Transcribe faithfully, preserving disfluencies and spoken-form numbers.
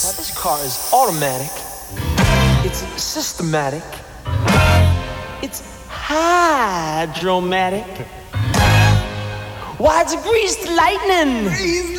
Now this car is automatic. It's systematic. It's hydromatic. Why, it's greased lightning.